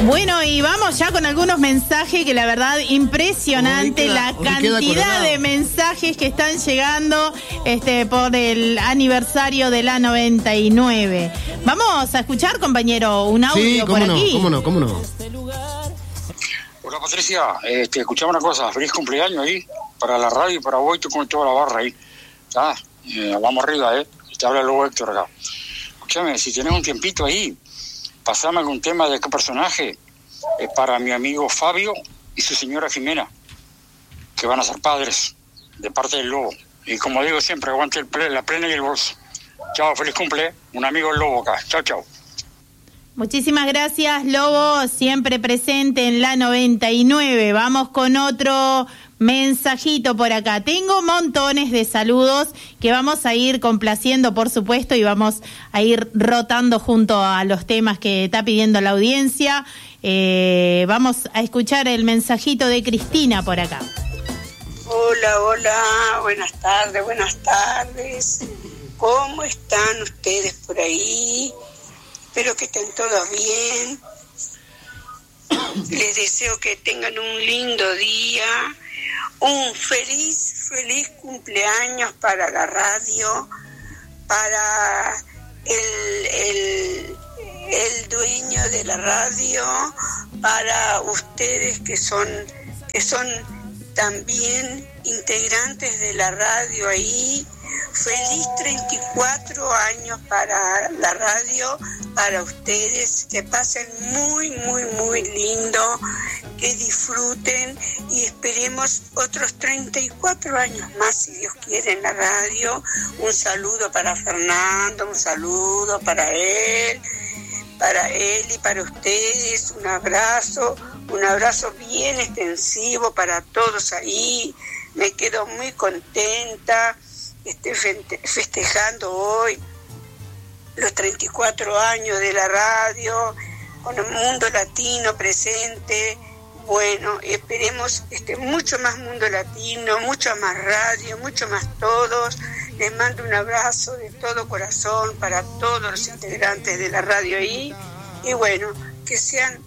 Bueno, y vamos ya con algunos mensajes que la verdad impresionante la cantidad de mensajes que están llegando por el aniversario de la 99. Vamos a escuchar, compañero, un audio por aquí. ¿Cómo no? Hola, Patricia, escuchame una cosa, feliz cumpleaños ahí, para la radio y para vos, con toda la barra ahí. Vamos arriba, te habla luego Héctor acá. Escúchame, si tenés un tiempito ahí, pasame algún tema de qué personaje es para mi amigo Fabio y su señora Jimena, que van a ser padres de parte del Lobo. Y como digo siempre, aguante la plena y el bolso. Chao, feliz cumple, un amigo del Lobo acá. Chao. Muchísimas gracias, Lobo, siempre presente en la 99. Vamos con otro mensajito por acá. Tengo montones de saludos que vamos a ir complaciendo, por supuesto, y vamos a ir rotando junto a los temas que está pidiendo la audiencia. Vamos a escuchar el mensajito de Cristina por acá. Hola, buenas tardes. ¿Cómo están ustedes por ahí? Espero que estén todos bien. Les deseo que tengan un lindo día. Un feliz cumpleaños para la radio, para el dueño de la radio, para ustedes que son también integrantes de la radio ahí. Feliz 34 años para la radio, para ustedes, que pasen muy lindo, que disfruten y esperemos otros 34 años más, si Dios quiere, en la radio. Un saludo para Fernando, un saludo para él y para ustedes, un abrazo bien extensivo para todos ahí. Me quedo muy contenta. Estoy festejando hoy los 34 años de la radio, con el mundo latino presente. Bueno, esperemos mucho más mundo latino, mucho más radio, mucho más todos. Les mando un abrazo de todo corazón para todos los integrantes de la radio ahí. Y bueno, que sean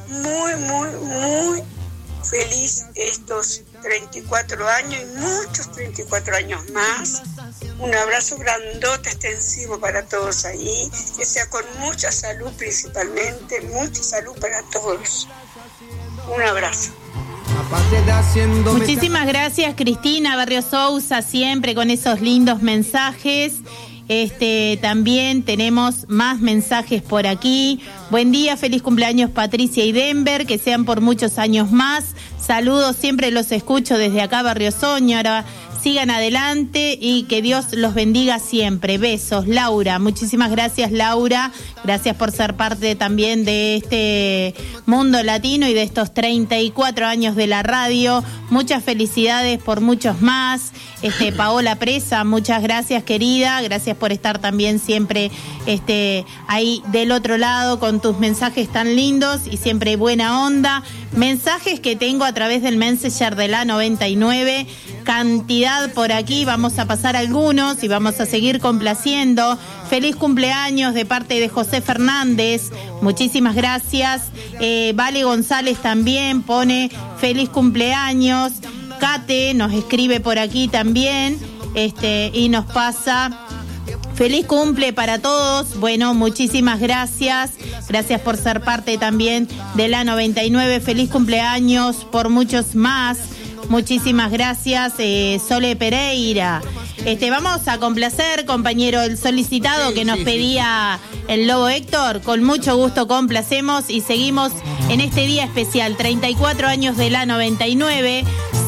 muy feliz estos 34 años y muchos 34 años más. Un abrazo grandote, extensivo para todos ahí, que sea con mucha salud principalmente, mucha salud para todos. Un abrazo. Muchísimas gracias, Cristina Barrio Sousa, siempre con esos lindos mensajes. También tenemos más mensajes por aquí. Buen día, feliz cumpleaños Patricia y Denver, que sean por muchos años más. Saludos, siempre los escucho desde acá, Barrio Soñora. Sigan adelante y que Dios los bendiga siempre. Besos, Laura. Muchísimas gracias, Laura. Gracias por ser parte también de este mundo latino y de estos 34 años de la radio. Muchas felicidades por muchos más. Paola Presa, muchas gracias, querida. Gracias por estar también siempre ahí del otro lado con tus mensajes tan lindos y siempre buena onda. Mensajes que tengo a través del Messenger de la 99. Cantidad por aquí, vamos a pasar algunos y vamos a seguir complaciendo. Feliz cumpleaños de parte de José Fernández, muchísimas gracias. Vale González también pone feliz cumpleaños. Kate nos escribe por aquí también y nos pasa feliz cumple para todos. Bueno, muchísimas gracias. Gracias por ser parte también de la 99. Feliz cumpleaños por muchos más. Muchísimas gracias, Sole Pereira. Vamos a complacer, compañero, el solicitado que nos pedía el Lobo Héctor. Con mucho gusto complacemos y seguimos en este día especial, 34 años de la 99.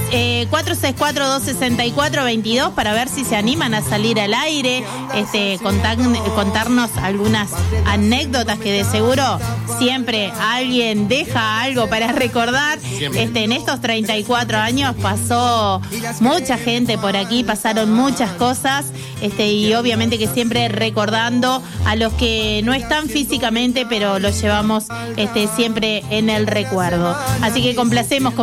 464-264-22 para ver si se animan a salir al aire, contarnos algunas anécdotas que de seguro siempre alguien deja algo para recordar. En estos 34 años pasó mucha gente por aquí, pasaron muchas cosas, y obviamente que siempre recordando a los que no están físicamente, pero los llevamos siempre en el recuerdo. Así que complacemos